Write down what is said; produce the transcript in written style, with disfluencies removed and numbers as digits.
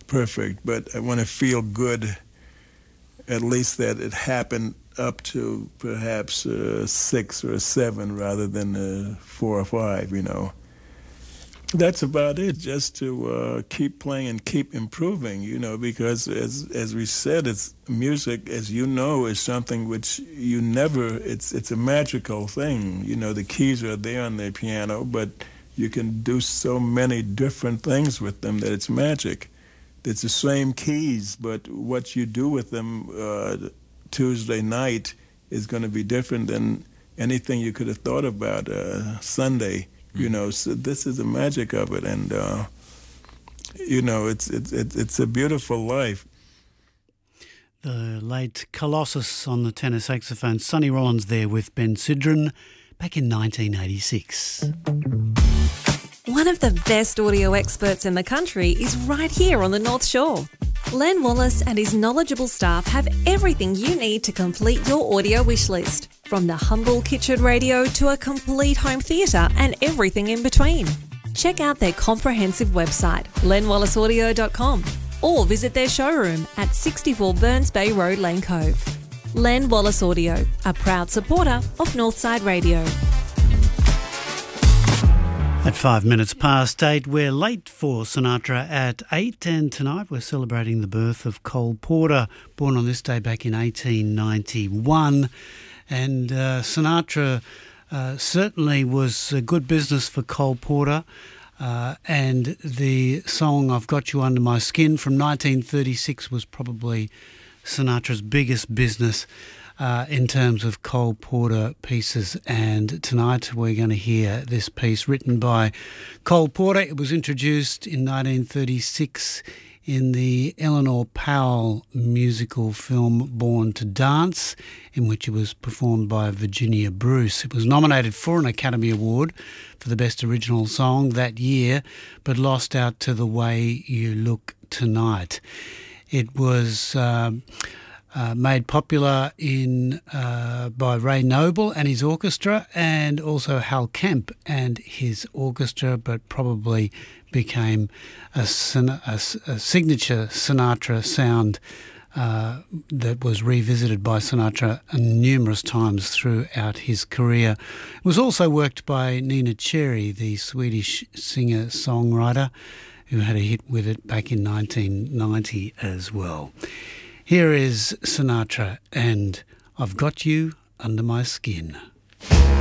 perfect, but I want to feel good, at least that it happened up to perhaps 6 or 7 rather than 4 or 5, you know. That's about it, just to keep playing and keep improving, you know, because as we said, it's music, as you know, is something which you never, it's a magical thing. You know, the keys are there on the piano, but you can do so many different things with them that it's magic. It's the same keys, but what you do with them Tuesday night is going to be different than anything you could have thought about Sunday. You know, so this is the magic of it, and you know, it's a beautiful life. The late Colossus on the tenor saxophone, Sonny Rollins there with Ben Sidran back in 1986. One of the best audio experts in the country is right here on the North Shore. Len Wallace and his knowledgeable staff have everything you need to complete your audio wish list, from the humble kitchen radio to a complete home theatre and everything in between. Check out their comprehensive website, lenwallaceaudio.com, or visit their showroom at 64 Burns Bay Road, Lane Cove. Len Wallace Audio, a proud supporter of Northside Radio. At 5 minutes past 8, we're late for Sinatra at 8, and tonight we're celebrating the birth of Cole Porter, born on this day back in 1891. And Sinatra certainly was a good business for Cole Porter, and the song I've Got You Under My Skin from 1936 was probably Sinatra's biggest business in terms of Cole Porter pieces. And tonight we're going to hear this piece written by Cole Porter. It was introduced in 1936 in the Eleanor Powell musical film Born to Dance, in which it was performed by Virginia Bruce. It was nominated for an Academy Award for the Best Original Song that year, but lost out to The Way You Look Tonight. It was made popular by Ray Noble and his orchestra, and also Hal Kemp and his orchestra, but probably became a signature Sinatra sound that was revisited by Sinatra numerous times throughout his career. It was also worked by Nina Cherry, the Swedish singer-songwriter, who had a hit with it back in 1990 as well. Here is Sinatra and I've Got You Under My Skin.